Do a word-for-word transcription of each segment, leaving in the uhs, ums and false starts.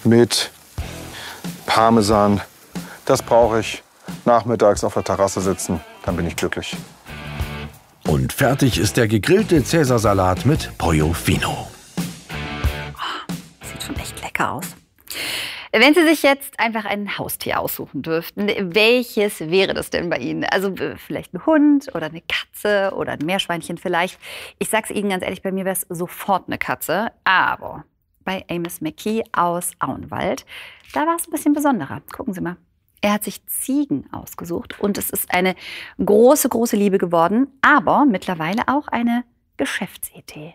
mit Parmesan. Das brauche ich. Nachmittags auf der Terrasse sitzen, dann bin ich glücklich. Und fertig ist der gegrillte Cäsarsalat mit Pollo Fino. Oh, sieht schon echt lecker aus. Wenn Sie sich jetzt einfach ein Haustier aussuchen dürften, welches wäre das denn bei Ihnen? Also vielleicht ein Hund oder eine Katze oder ein Meerschweinchen vielleicht. Ich sag's Ihnen ganz ehrlich, bei mir wäre es sofort eine Katze. Aber bei Amos McKee aus Auenwald, da war es ein bisschen besonderer. Gucken Sie mal. Er hat sich Ziegen ausgesucht und es ist eine große, große Liebe geworden, aber mittlerweile auch eine Geschäftsidee.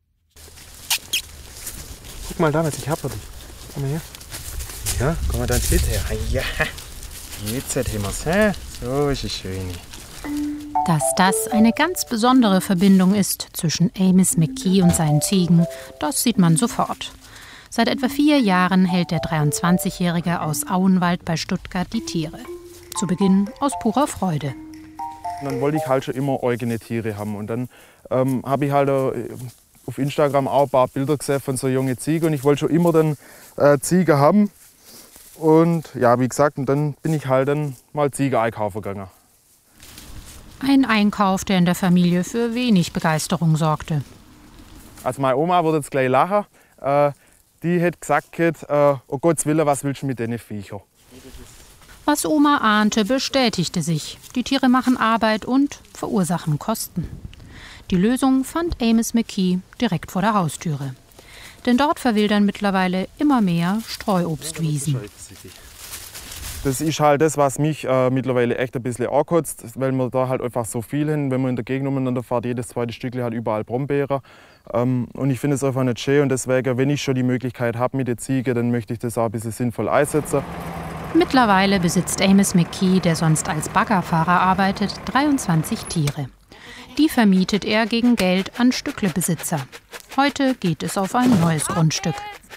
Guck mal da, was ich habe für dich. Komm mal her. Ja, komm mal da ins Bild her. Ja, jetzt haben wir's, hä? So ist es schön. Dass das eine ganz besondere Verbindung ist zwischen Amos McKee und seinen Ziegen, das sieht man sofort. Seit etwa vier Jahren hält der dreiundzwanzigjährige aus Auenwald bei Stuttgart die Tiere. Zu Beginn aus purer Freude. Und dann wollte ich halt schon immer eigene Tiere haben. Und dann ähm, habe ich halt äh, auf Instagram auch ein paar Bilder gesehen von so jungen Ziegen. Und ich wollte schon immer dann äh, Ziege haben. Und ja, wie gesagt, und dann bin ich halt dann mal Ziege einkaufen gegangen. Ein Einkauf, der in der Familie für wenig Begeisterung sorgte. Also meine Oma würde jetzt gleich lachen. Äh, die hätte gesagt, äh, oh Gottes Willen, was willst du mit diesen Viechern? Was Oma ahnte, bestätigte sich. Die Tiere machen Arbeit und verursachen Kosten. Die Lösung fand Amos McKee direkt vor der Haustüre. Denn dort verwildern mittlerweile immer mehr Streuobstwiesen. Das ist halt das, was mich äh, mittlerweile echt ein bisschen ankotzt, weil wir da halt einfach so viel hin. Wenn man in der Gegend umeinander fährt, jedes zweite Stückchen hat überall Brombeeren. Ähm, und ich finde es einfach nicht schön. Und deswegen, wenn ich schon die Möglichkeit habe mit der Ziege, dann möchte ich das auch ein bisschen sinnvoll einsetzen. Mittlerweile besitzt Amos McKee, der sonst als Baggerfahrer arbeitet, dreiundzwanzig Tiere. Die vermietet er gegen Geld an Stücklebesitzer. Heute geht es auf ein neues Grundstück.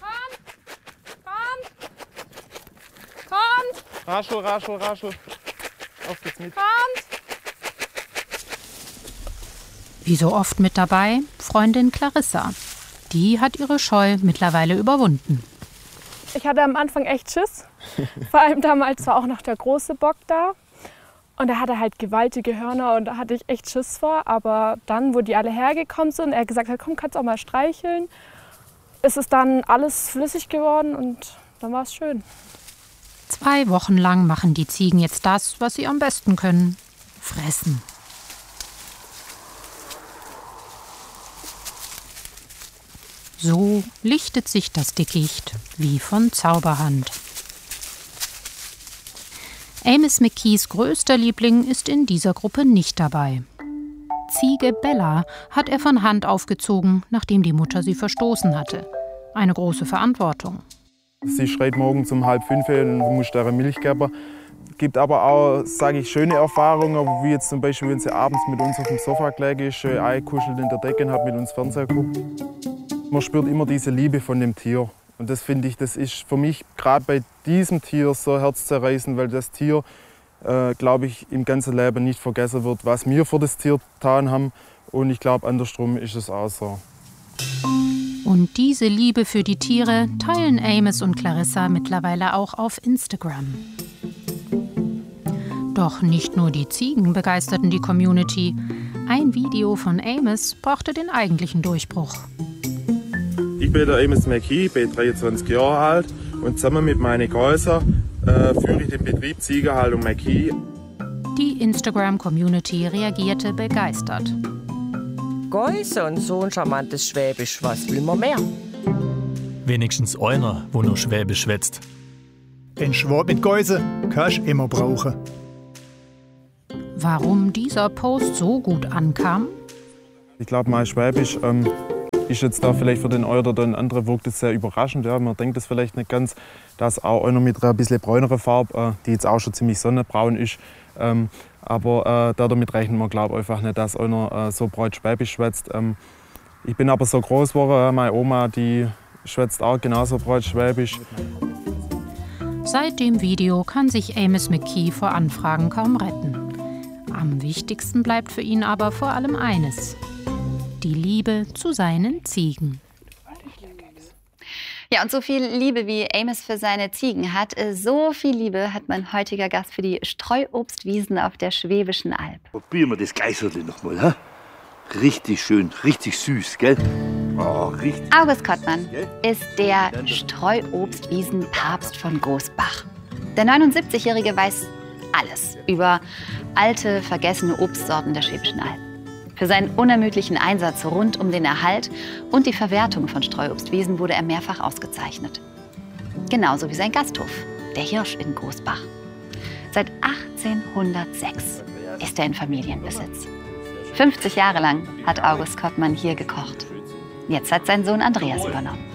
Kommt! Raschel, raschel, raschel. Auf geht's mit. Kommt! Wie so oft mit dabei Freundin Clarissa. Die hat ihre Scheu mittlerweile überwunden. Ich hatte am Anfang echt Schiss. Vor allem damals war auch noch der große Bock da. Und er hatte halt gewaltige Hörner und da hatte ich echt Schiss vor. Aber dann, wo die alle hergekommen sind, er gesagt hat, komm, kannst auch mal streicheln, ist es dann alles flüssig geworden und dann war es schön. Zwei Wochen lang machen die Ziegen jetzt das, was sie am besten können: fressen. So lichtet sich das Dickicht wie von Zauberhand. Amos McKees größter Liebling ist in dieser Gruppe nicht dabei. Ziege Bella hat er von Hand aufgezogen, nachdem die Mutter sie verstoßen hatte. Eine große Verantwortung. Sie schreit morgens um halb fünf und du musst ihr Milch geben. Es gibt aber auch, sage ich, schöne Erfahrungen, wie jetzt zum Beispiel, wenn sie abends mit uns auf dem Sofa gelegen ist, schön eingekuschelt in der Decke und hat mit uns Fernseher geguckt. Man spürt immer diese Liebe von dem Tier. Und das finde ich, das ist für mich gerade bei diesem Tier so herzzerreißend, weil das Tier, äh, glaube ich, im ganzen Leben nicht vergessen wird, was wir für das Tier getan haben. Und ich glaube, andersrum ist es auch so. Und diese Liebe für die Tiere teilen Amos und Clarissa mittlerweile auch auf Instagram. Doch nicht nur die Ziegen begeisterten die Community. Ein Video von Amos brachte den eigentlichen Durchbruch. Ich bin der Amos McKee, bin dreiundzwanzig Jahre alt und zusammen mit meinen Gäusen äh, führe ich den Betrieb Ziegenhaltung McKee. Die Instagram-Community reagierte begeistert. Gäuse und so ein charmantes Schwäbisch, was will man mehr? Wenigstens einer, wo nur Schwäbisch schwätzt. Den Schwab mit Gäuse kannst du immer brauchen. Warum dieser Post so gut ankam? Ich glaube, mein Schwäbisch ähm, ist jetzt da vielleicht für den einen oder den anderen wirkt es sehr überraschend. Ja. Man denkt es vielleicht nicht ganz, dass auch einer mit einer bisschen bräuneren Farbe, äh, die jetzt auch schon ziemlich sonnenbraun ist, ähm, aber äh, damit rechnet man, glaube ich, einfach nicht, dass einer äh, so breit Schwäbisch schwätzt. Ähm, ich bin aber so groß geworden, äh, meine Oma, die schwätzt auch genauso breit Schwäbisch. Seit dem Video kann sich Amos McKee vor Anfragen kaum retten. Am wichtigsten bleibt für ihn aber vor allem eines: die Liebe zu seinen Ziegen. Ja, und so viel Liebe, wie Amos für seine Ziegen hat, so viel Liebe hat mein heutiger Gast für die Streuobstwiesen auf der Schwäbischen Alb. Probieren wir das Geißerle noch mal, ha? Richtig schön, richtig süß, gell? Oh, richtig. August Kottmann ist der Streuobstwiesen-Papst von Großbach. Der neunundsiebzigjährige weiß alles über alte, vergessene Obstsorten der Schwäbischen Alb. Für seinen unermüdlichen Einsatz rund um den Erhalt und die Verwertung von Streuobstwiesen wurde er mehrfach ausgezeichnet. Genauso wie sein Gasthof, der Hirsch in Großbach. Seit achtzehnhundertsechs ist er in Familienbesitz. fünfzig Jahre lang hat August Kottmann hier gekocht. Jetzt hat sein Sohn Andreas übernommen.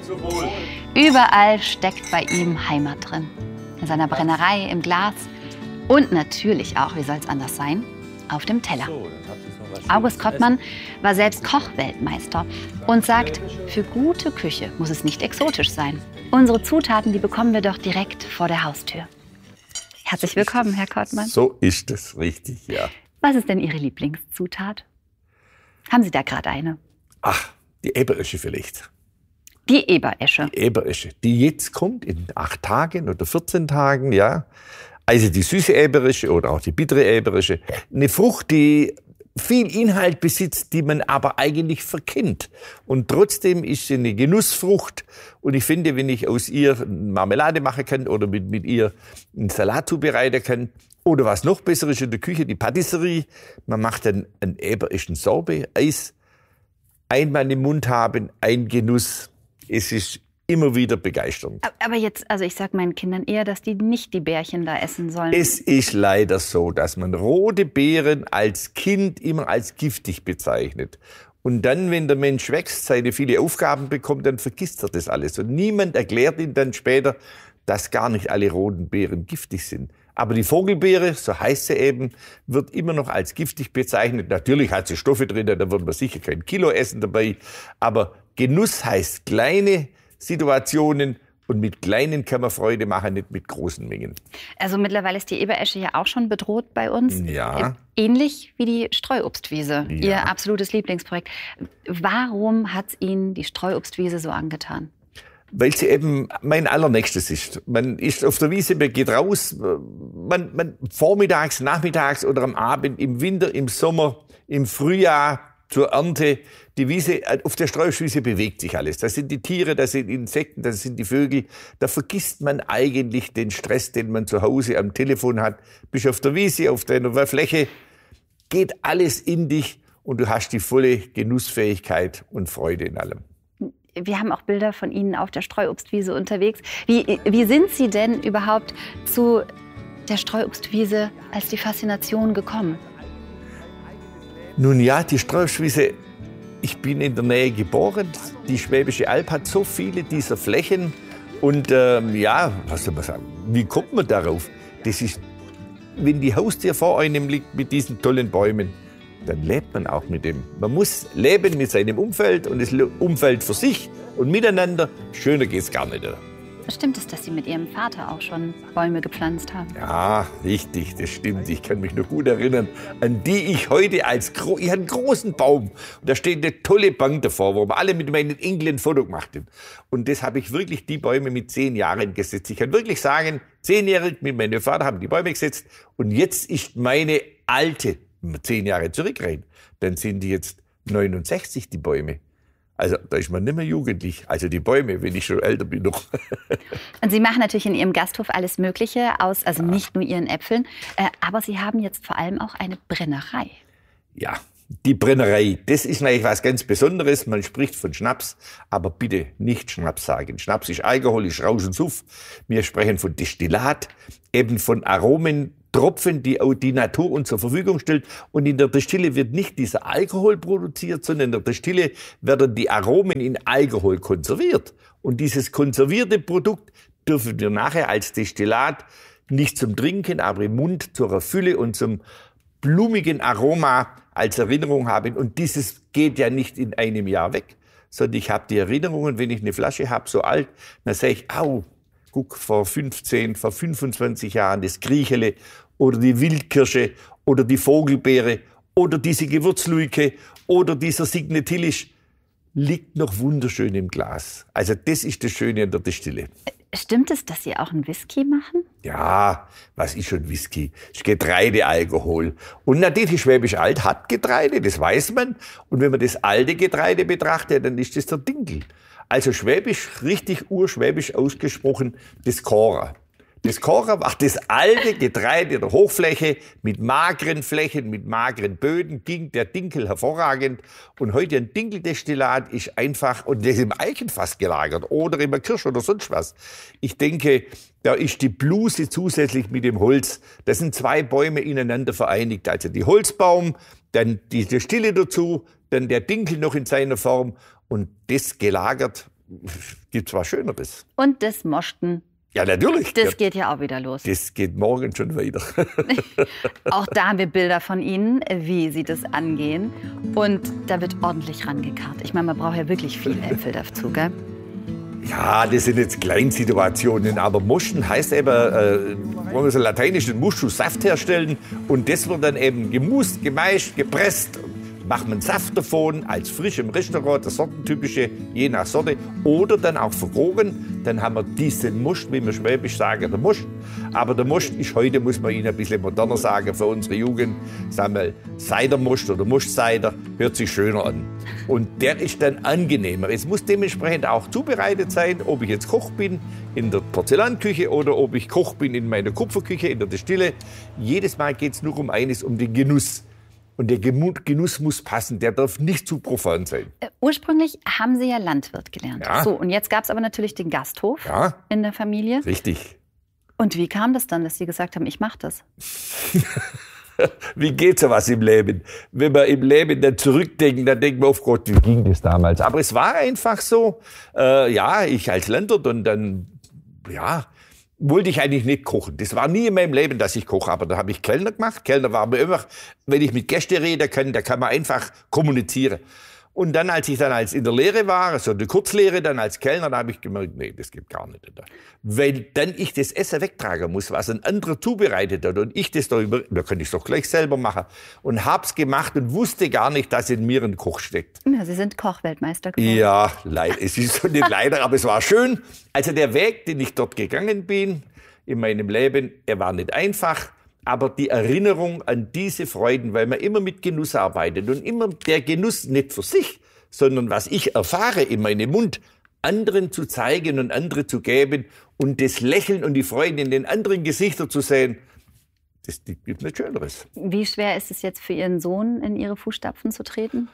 Überall steckt bei ihm Heimat drin. In seiner Brennerei, im Glas und natürlich auch, wie soll es anders sein, auf dem Teller. August Kottmann war selbst Kochweltmeister und sagt, für gute Küche muss es nicht exotisch sein. Unsere Zutaten, die bekommen wir doch direkt vor der Haustür. Herzlich willkommen, Herr Kottmann. So ist es, richtig, ja. Was ist denn Ihre Lieblingszutat? Haben Sie da gerade eine? Ach, die Eberesche vielleicht. Die Eberesche. Die Eberesche, die jetzt kommt in acht Tagen oder vierzehn Tagen, ja. Also die süße Eberesche oder auch die bittere Eberesche. Eine Frucht, die viel Inhalt besitzt, die man aber eigentlich verkennt. Und trotzdem ist sie eine Genussfrucht. Und ich finde, wenn ich aus ihr Marmelade machen kann oder mit, mit ihr einen Salat zubereiten kann, oder was noch besser ist in der Küche, die Patisserie, man macht dann einen Ebereschen Sorbet, Eis, einmal im Mund haben, ein Genuss. Es ist immer wieder begeisternd. Aber jetzt, also ich sag meinen Kindern eher, dass die nicht die Bärchen da essen sollen. Es ist leider so, dass man rote Beeren als Kind immer als giftig bezeichnet. Und dann, wenn der Mensch wächst, seine viele Aufgaben bekommt, dann vergisst er das alles. Und niemand erklärt ihm dann später, dass gar nicht alle roten Beeren giftig sind. Aber die Vogelbeere, so heißt sie eben, wird immer noch als giftig bezeichnet. Natürlich hat sie Stoffe drin, da wird man sicher kein Kilo essen dabei. Aber Genuss heißt kleine Situationen und mit kleinen kann man Freude machen, nicht mit großen Mengen. Also mittlerweile ist die Eberesche ja auch schon bedroht bei uns. Ja. Ähnlich wie die Streuobstwiese, Ja. Ihr absolutes Lieblingsprojekt. Warum hat Ihnen die Streuobstwiese so angetan? Weil sie eben mein Allernächstes ist. Man ist auf der Wiese, man geht raus, man, man vormittags, nachmittags oder am Abend, im Winter, im Sommer, im Frühjahr, zur Ernte. Die Wiese, auf der Streuobstwiese bewegt sich alles. Das sind die Tiere, das sind Insekten, das sind die Vögel. Da vergisst man eigentlich den Stress, den man zu Hause am Telefon hat. Bist auf der Wiese, auf deiner Fläche, geht alles in dich und du hast die volle Genussfähigkeit und Freude in allem. Wir haben auch Bilder von Ihnen auf der Streuobstwiese unterwegs. Wie, wie sind Sie denn überhaupt zu der Streuobstwiese als die Faszination gekommen? Nun ja, die Streuobstwiese, ich bin in der Nähe geboren. Die Schwäbische Alb hat so viele dieser Flächen. Und ähm, ja, was soll man sagen, wie kommt man darauf? Das ist, wenn die Haustür vor einem liegt mit diesen tollen Bäumen, dann lebt man auch mit dem. Man muss leben mit seinem Umfeld und das Umfeld für sich und miteinander. Schöner geht's gar nicht. Stimmt es, dass Sie mit Ihrem Vater auch schon Bäume gepflanzt haben? Ja, richtig, das stimmt. Ich kann mich noch gut erinnern, an die ich heute als Gro ich hatte einen großen Baum und da steht eine tolle Bank davor, wo wir alle mit meinen Enkeln ein Foto gemacht haben. Und das habe ich wirklich die Bäume mit zehn Jahren gesetzt. Ich kann wirklich sagen, zehnjährig mit meinem Vater haben die Bäume gesetzt und jetzt ist meine alte, wenn wir zehn Jahre zurückreden, dann sind die jetzt neunundsechzig, die Bäume. Also da ist man nicht mehr jugendlich. Also die Bäume, wenn ich schon älter bin noch. Und Sie machen natürlich in Ihrem Gasthof alles Mögliche aus, also ja. Nicht nur Ihren Äpfeln, äh, aber Sie haben jetzt vor allem auch eine Brennerei. Ja, die Brennerei, das ist natürlich was ganz Besonderes. Man spricht von Schnaps, aber bitte nicht Schnaps sagen. Schnaps ist Alkohol, ist Rausch und Suff. Wir sprechen von Destillat, eben von Aromen, Tropfen, die auch die Natur uns zur Verfügung stellt. Und in der Destille wird nicht dieser Alkohol produziert, sondern in der Destille werden die Aromen in Alkohol konserviert. Und dieses konservierte Produkt dürfen wir nachher als Destillat nicht zum Trinken, aber im Mund zur Fülle und zum blumigen Aroma als Erinnerung haben. Und dieses geht ja nicht in einem Jahr weg, sondern ich habe die Erinnerungen, wenn ich eine Flasche habe, so alt, dann sage ich, au, guck, vor fünfzehn, vor fünfundzwanzig Jahren das Griechele oder die Wildkirsche oder die Vogelbeere oder diese Gewürzluike oder dieser Signetilisch. liegt noch wunderschön im Glas. Also das ist das Schöne an der Destille. Stimmt es, dass Sie auch einen Whisky machen? Ja, was ist schon Whisky? Das ist Getreidealkohol. Und natürlich, Schwäbisch Alt hat Getreide, das weiß man. Und wenn man das alte Getreide betrachtet, dann ist das der Dinkel. Also Schwäbisch, richtig urschwäbisch ausgesprochen, das Kora. Das Kora war das alte Getreide der Hochfläche mit mageren Flächen, mit mageren Böden, ging der Dinkel hervorragend. Und heute ein Dinkeldestillat ist einfach, und das ist im Eichenfass gelagert oder im Kirsch oder sonst was. Ich denke, da ist die Bluse zusätzlich mit dem Holz. Das sind zwei Bäume ineinander vereinigt. Also die Holzbaum, dann die Destille dazu, dann der Dinkel noch in seiner Form. Und das gelagert, gibt's was Schöneres. Und das Moschten. Ja, natürlich. Das geht ja auch wieder los. Das geht morgen schon weiter. Auch da haben wir Bilder von Ihnen, wie Sie das angehen. Und da wird ordentlich rangekarrt. Ich meine, man braucht ja wirklich viel Äpfel dazu, gell? Ja, das sind jetzt Kleinsituationen, aber Moschen heißt eben, äh, wollen wir so lateinisch, den Muschus Saft herstellen. Und das wird dann eben gemust, gemeischt, gepresst. Macht man Saft davon, als frisch im Restaurant, das sortentypische, je nach Sorte, oder dann auch vergoren. Dann haben wir diesen Most, wie wir schwäbisch sagen, der Most. Aber der Most ist heute, muss man ihn ein bisschen moderner sagen, für unsere Jugend, sagen wir Cidermost oder Mostcider, hört sich schöner an. Und der ist dann angenehmer. Es muss dementsprechend auch zubereitet sein, ob ich jetzt Koch bin in der Porzellanküche oder ob ich Koch bin in meiner Kupferküche, in der Destille. Jedes Mal geht es nur um eines, um den Genuss. Und der Genuss muss passen, der darf nicht zu profan sein. Äh, ursprünglich haben Sie ja Landwirt gelernt. Ja. So, und jetzt gab es aber natürlich den Gasthof ja. in der Familie. Richtig. Und wie kam das dann, dass Sie gesagt haben, ich mache das? Wie geht so was im Leben? Wenn wir im Leben dann zurückdenken, dann denken wir, oh Gott, wie ging das damals? Aber es war einfach so, äh, ja, ich als Landwirt und dann, ja, wollte ich eigentlich nicht kochen. Das war nie in meinem Leben, dass ich koche. Aber da habe ich Kellner gemacht. Kellner war mir immer, wenn ich mit Gästen reden kann, da kann man einfach kommunizieren. Und dann, als ich dann als in der Lehre war, also die Kurzlehre, dann als Kellner, da habe ich gemerkt, nee, das geht gar nicht. Weil dann ich das Essen wegtragen muss, was ein anderer zubereitet hat und ich das da über, da kann ich es doch gleich selber machen. Und hab's gemacht und wusste gar nicht, dass in mir ein Koch steckt. Ja, Sie sind Kochweltmeister geworden. Ja, leider. Es ist so nicht leider, aber es war schön. Also der Weg, den ich dort gegangen bin, in meinem Leben, er war nicht einfach. Aber die Erinnerung an diese Freuden, weil man immer mit Genuss arbeitet und immer der Genuss nicht für sich, sondern was ich erfahre in meinem Mund, anderen zu zeigen und andere zu geben und das Lächeln und die Freude in den anderen Gesichtern zu sehen, das gibt nichts Schöneres. Wie schwer ist es jetzt für Ihren Sohn, in Ihre Fußstapfen zu treten?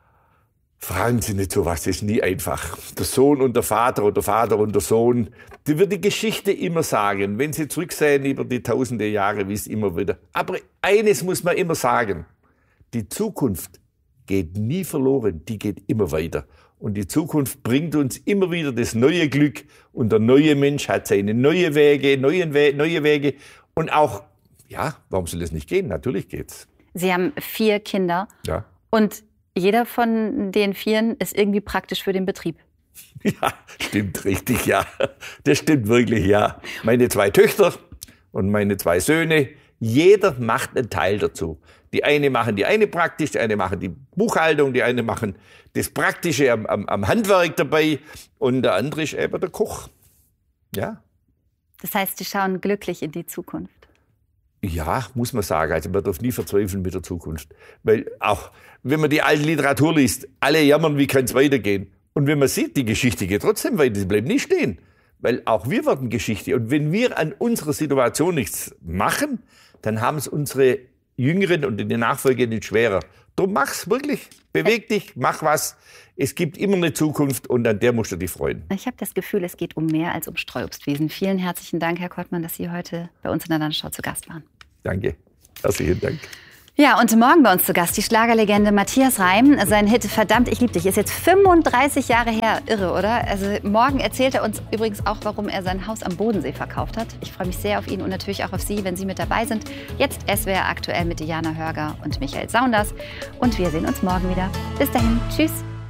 Fragen Sie nicht so was, das ist nie einfach. Der Sohn und der Vater oder der Vater und der Sohn, die wird die Geschichte immer sagen, wenn Sie zurücksehen über die tausende Jahre, wie es immer wieder. Aber eines muss man immer sagen, die Zukunft geht nie verloren, die geht immer weiter. Und die Zukunft bringt uns immer wieder das neue Glück und der neue Mensch hat seine neue Wege, neue, We- neue Wege und auch, ja, warum soll das nicht gehen? Natürlich geht's. Sie haben vier Kinder. Ja. Und jeder von den Vieren ist irgendwie praktisch für den Betrieb. Ja, stimmt richtig, ja. Das stimmt wirklich, ja. Meine zwei Töchter und meine zwei Söhne, jeder macht einen Teil dazu. Die eine machen die eine praktisch, die eine machen die Buchhaltung, die eine machen das Praktische am, am, am Handwerk dabei und der andere ist eben der Koch. Ja. Das heißt, Sie schauen glücklich in die Zukunft. Ja, muss man sagen. Also man darf nie verzweifeln mit der Zukunft. Weil auch, wenn man die alte Literatur liest, alle jammern, wie kann es weitergehen. Und wenn man sieht, die Geschichte geht trotzdem weiter, sie bleibt nicht stehen. Weil auch wir werden Geschichte. Und wenn wir an unserer Situation nichts machen, dann haben es unsere Jüngeren und die Nachfolgenden schwerer. Drum mach's wirklich. Beweg dich, mach was. Es gibt immer eine Zukunft und an der musst du dich freuen. Ich habe das Gefühl, es geht um mehr als um Streuobstwiesen. Vielen herzlichen Dank, Herr Kottmann, dass Sie heute bei uns in der Landesschau zu Gast waren. Danke. Herzlichen Dank. Ja, und morgen bei uns zu Gast die Schlagerlegende Matthias Reim. Sein Hit Verdammt, ich lieb dich ist jetzt fünfunddreißig Jahre her. Irre, oder? Also morgen erzählt er uns übrigens auch, warum er sein Haus am Bodensee verkauft hat. Ich freue mich sehr auf ihn und natürlich auch auf Sie, wenn Sie mit dabei sind. Jetzt S W R aktuell mit Diana Hörger und Michael Saunders. Und wir sehen uns morgen wieder. Bis dahin. Tschüss.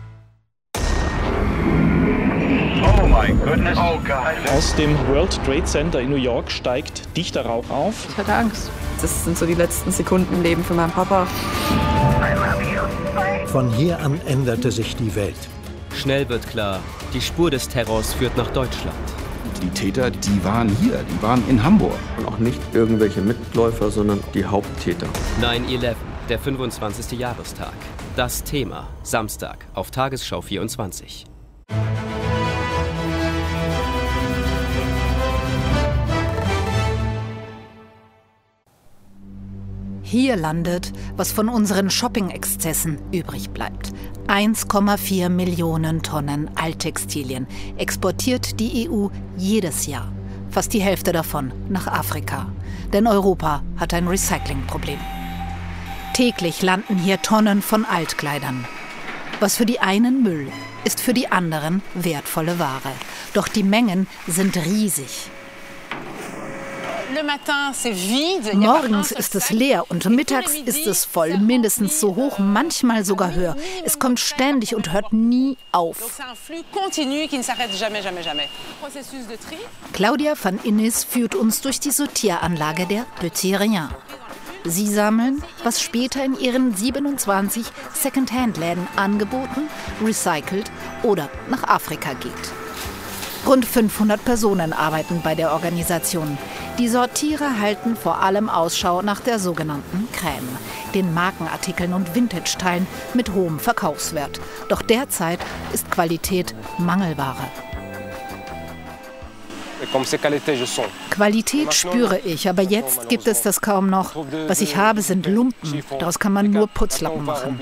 Oh mein Goodness. Oh Gott. Aus dem World Trade Center in New York steigt dichter Rauch auf. Ich hatte Angst. Das sind so die letzten Sekunden im Leben für meinen Papa. Von hier an änderte sich die Welt. Schnell wird klar, die Spur des Terrors führt nach Deutschland. Die Täter, die waren hier, die waren in Hamburg. Und auch nicht irgendwelche Mitläufer, sondern die Haupttäter. neun elf, der fünfundzwanzigste Jahrestag. Das Thema, Samstag auf Tagesschau vierundzwanzig. Hier landet, was von unseren Shopping-Exzessen übrig bleibt. eins Komma vier Millionen Tonnen Alttextilien exportiert die E U jedes Jahr. Fast die Hälfte davon nach Afrika. Denn Europa hat ein Recyclingproblem. Täglich landen hier Tonnen von Altkleidern. Was für die einen Müll, ist für die anderen wertvolle Ware. Doch die Mengen sind riesig. Morgens ist es leer und mittags ist es voll, mindestens so hoch, manchmal sogar höher. Es kommt ständig und hört nie auf. Claudia van Innis führt uns durch die Sortieranlage der Petit Rien. Sie sammeln, was später in ihren siebenundzwanzig Second-Hand-Läden angeboten, recycelt oder nach Afrika geht. Rund fünfhundert Personen arbeiten bei der Organisation. Die Sortierer halten vor allem Ausschau nach der sogenannten Crème, den Markenartikeln und Vintage-Teilen mit hohem Verkaufswert. Doch derzeit ist Qualität Mangelware. Qualität spüre ich, aber jetzt gibt es das kaum noch. Was ich habe, sind Lumpen. Daraus kann man nur Putzlappen machen.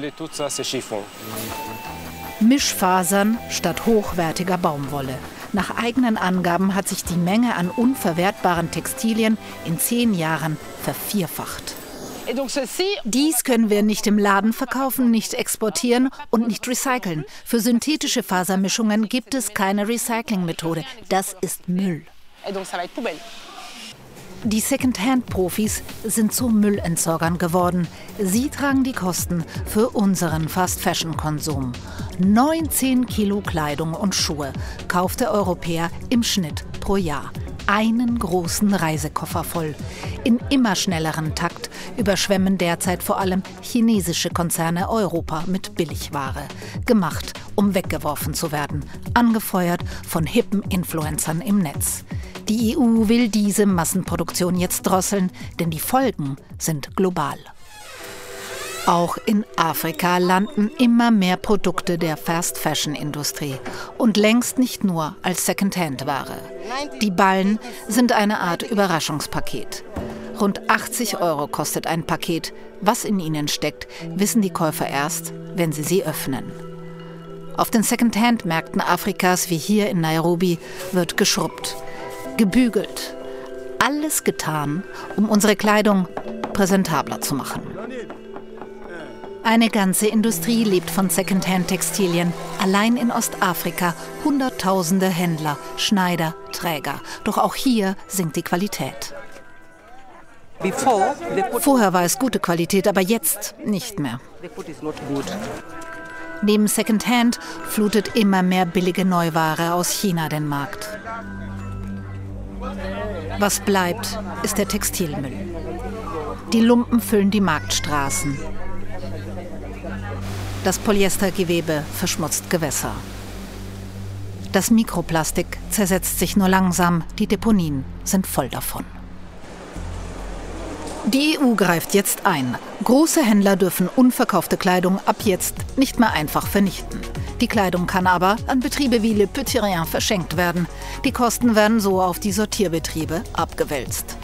Mischfasern statt hochwertiger Baumwolle. Nach eigenen Angaben hat sich die Menge an unverwertbaren Textilien in zehn Jahren vervierfacht. Dies können wir nicht im Laden verkaufen, nicht exportieren und nicht recyceln. Für synthetische Fasermischungen gibt es keine Recyclingmethode. Das ist Müll. Die Second-Hand-Profis sind zu Müllentsorgern geworden. Sie tragen die Kosten für unseren Fast-Fashion-Konsum. neunzehn Kilo Kleidung und Schuhe kauft der Europäer im Schnitt pro Jahr. Einen großen Reisekoffer voll. In immer schnellerem Takt überschwemmen derzeit vor allem chinesische Konzerne Europa mit Billigware. Gemacht, um weggeworfen zu werden. Angefeuert von hippen Influencern im Netz. Die E U will diese Massenproduktion jetzt drosseln, denn die Folgen sind global. Auch in Afrika landen immer mehr Produkte der Fast-Fashion-Industrie und längst nicht nur als Second-Hand-Ware. Die Ballen sind eine Art Überraschungspaket. Rund achtzig Euro kostet ein Paket. Was in ihnen steckt, wissen die Käufer erst, wenn sie sie öffnen. Auf den Second-Hand-Märkten Afrikas wie hier in Nairobi wird geschrubbt, gebügelt. Alles getan, um unsere Kleidung präsentabler zu machen. Eine ganze Industrie lebt von Second-Hand-Textilien. Allein in Ostafrika Hunderttausende Händler, Schneider, Träger. Doch auch hier sinkt die Qualität. Vorher war es gute Qualität, aber jetzt nicht mehr. Neben Second-Hand flutet immer mehr billige Neuware aus China den Markt. Was bleibt, ist der Textilmüll. Die Lumpen füllen die Marktstraßen. Das Polyestergewebe verschmutzt Gewässer. Das Mikroplastik zersetzt sich nur langsam, die Deponien sind voll davon. Die E U greift jetzt ein. Große Händler dürfen unverkaufte Kleidung ab jetzt nicht mehr einfach vernichten. Die Kleidung kann aber an Betriebe wie Le Petit Rien verschenkt werden. Die Kosten werden so auf die Sortierbetriebe abgewälzt.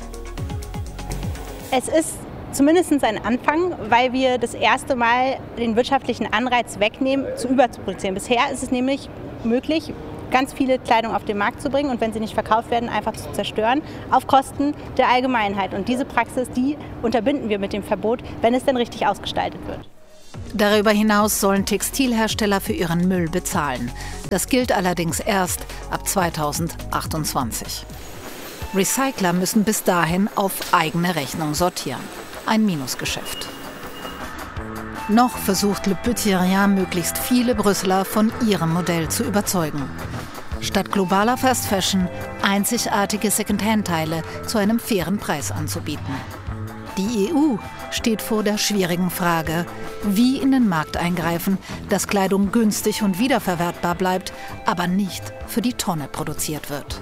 Es ist zumindest ein Anfang, weil wir das erste Mal den wirtschaftlichen Anreiz wegnehmen, zu überzuproduzieren. Bisher ist es nämlich möglich, ganz viele Kleidung auf den Markt zu bringen und wenn sie nicht verkauft werden, einfach zu zerstören, auf Kosten der Allgemeinheit. Und diese Praxis, die unterbinden wir mit dem Verbot, wenn es denn richtig ausgestaltet wird. Darüber hinaus sollen Textilhersteller für ihren Müll bezahlen. Das gilt allerdings erst ab zweitausendachtundzwanzig. Recycler müssen bis dahin auf eigene Rechnung sortieren. Ein Minusgeschäft. Noch versucht Le Petit Rien möglichst viele Brüsseler von ihrem Modell zu überzeugen. Statt globaler Fast Fashion einzigartige Second-Hand-Teile zu einem fairen Preis anzubieten. Die E U steht vor der schwierigen Frage, wie in den Markt eingreifen, dass Kleidung günstig und wiederverwertbar bleibt, aber nicht für die Tonne produziert wird.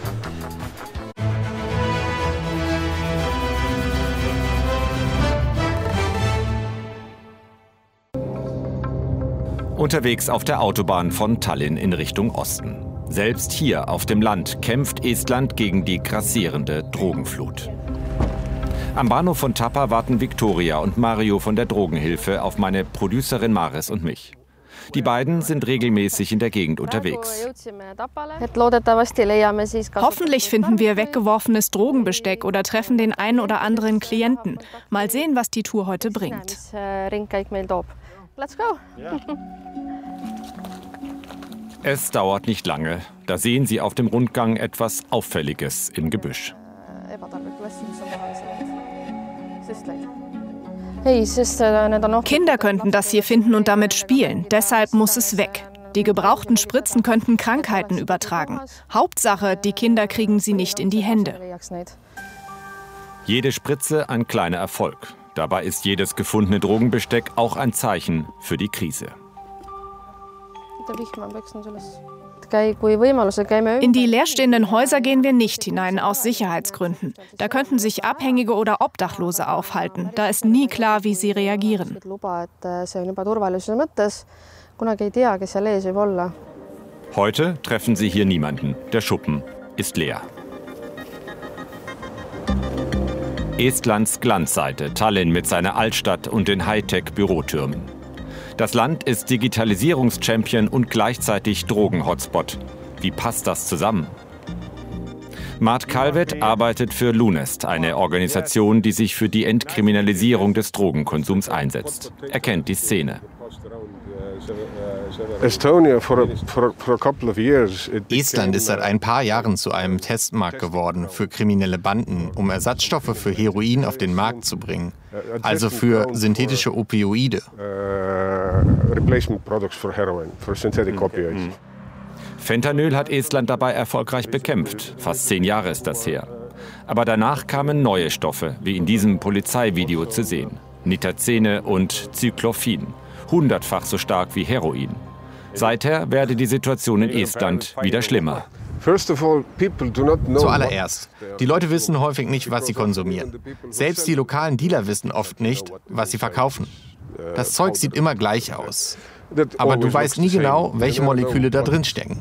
Unterwegs auf der Autobahn von Tallinn in Richtung Osten. Selbst hier auf dem Land kämpft Estland gegen die grassierende Drogenflut. Am Bahnhof von Tapa warten Viktoria und Mario von der Drogenhilfe auf meine Producerin Maris und mich. Die beiden sind regelmäßig in der Gegend unterwegs. Hoffentlich finden wir weggeworfenes Drogenbesteck oder treffen den einen oder anderen Klienten. Mal sehen, was die Tour heute bringt. Let's go! Es dauert nicht lange. Da sehen sie auf dem Rundgang etwas Auffälliges im Gebüsch. Kinder könnten das hier finden und damit spielen. Deshalb muss es weg. Die gebrauchten Spritzen könnten Krankheiten übertragen. Hauptsache, die Kinder kriegen sie nicht in die Hände. Jede Spritze ein kleiner Erfolg. Dabei ist jedes gefundene Drogenbesteck auch ein Zeichen für die Krise. In die leerstehenden Häuser gehen wir nicht hinein, aus Sicherheitsgründen. Da könnten sich Abhängige oder Obdachlose aufhalten. Da ist nie klar, wie sie reagieren. Heute treffen sie hier niemanden. Der Schuppen ist leer. Estlands Glanzseite, Tallinn mit seiner Altstadt und den Hightech-Bürotürmen. Das Land ist Digitalisierungschampion und gleichzeitig Drogen-Hotspot. Wie passt das zusammen? Mart Kalvet arbeitet für Lunest, eine Organisation, die sich für die Entkriminalisierung des Drogenkonsums einsetzt. Er kennt die Szene. Estland ist seit ein paar Jahren zu einem Testmarkt geworden für kriminelle Banden, um Ersatzstoffe für Heroin auf den Markt zu bringen, also für synthetische Opioide. Fentanyl hat Estland dabei erfolgreich bekämpft. Fast zehn Jahre ist das her. Aber danach kamen neue Stoffe, wie in diesem Polizeivideo zu sehen. Nitazene und Cyclophin. Hundertfach so stark wie Heroin. Seither werde die Situation in Estland wieder schlimmer. Zuallererst, die Leute wissen häufig nicht, was sie konsumieren. Selbst die lokalen Dealer wissen oft nicht, was sie verkaufen. Das Zeug sieht immer gleich aus. Aber du weißt nie genau, welche Moleküle da drin stecken.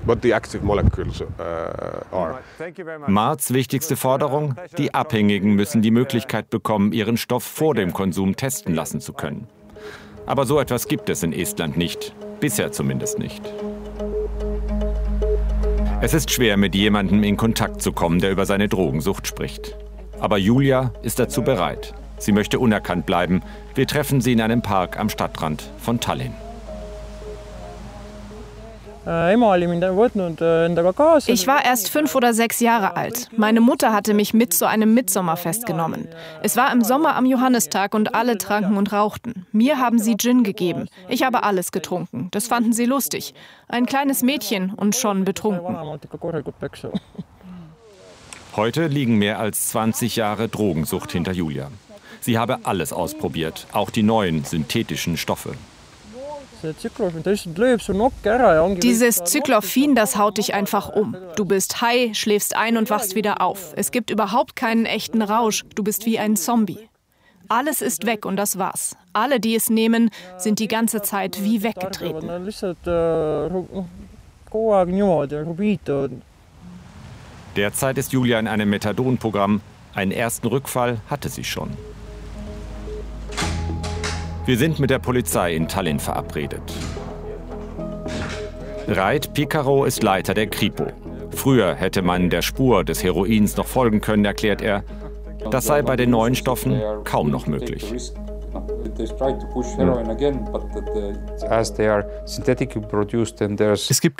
Marts wichtigste Forderung: Die Abhängigen müssen die Möglichkeit bekommen, ihren Stoff vor dem Konsum testen lassen zu können. Aber so etwas gibt es in Estland nicht. Bisher zumindest nicht. Es ist schwer, mit jemandem in Kontakt zu kommen, der über seine Drogensucht spricht. Aber Julia ist dazu bereit. Sie möchte unerkannt bleiben. Wir treffen sie in einem Park am Stadtrand von Tallinn. Ich war erst fünf oder sechs Jahre alt. Meine Mutter hatte mich mit zu einem Mitsommerfest genommen. Es war im Sommer am Johannistag und alle tranken und rauchten. Mir haben sie Gin gegeben. Ich habe alles getrunken. Das fanden sie lustig. Ein kleines Mädchen und schon betrunken. Heute liegen mehr als zwanzig Jahre Drogensucht hinter Julia. Sie habe alles ausprobiert, auch die neuen synthetischen Stoffe. Dieses Cyclophin, das haut dich einfach um. Du bist high, schläfst ein und wachst wieder auf. Es gibt überhaupt keinen echten Rausch. Du bist wie ein Zombie. Alles ist weg und das war's. Alle, die es nehmen, sind die ganze Zeit wie weggetreten. Derzeit ist Julia in einem Methadon-Programm. Einen ersten Rückfall hatte sie schon. Wir sind mit der Polizei in Tallinn verabredet. Reit Pikaro ist Leiter der Kripo. Früher hätte man der Spur des Heroins noch folgen können, erklärt er. Das sei bei den neuen Stoffen kaum noch möglich. Es gibt